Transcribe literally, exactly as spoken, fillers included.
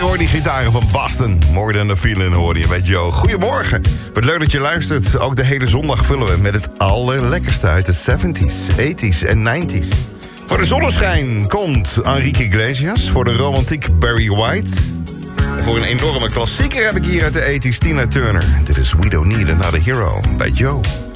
hoor die gitaren van Boston. More Than a Feeling hoor je bij Joe. Goedemorgen. Wat leuk dat je luistert. Ook de hele zondag vullen we met het allerlekkerste uit de zeventies, tachtiger en negentiger. Voor de zonneschijn komt Enrique Iglesias. Voor de romantiek Barry White. En voor een enorme klassieker heb ik hier uit de tachtiger Tina Turner. Dit is We Don't Need Another Hero bij Joe.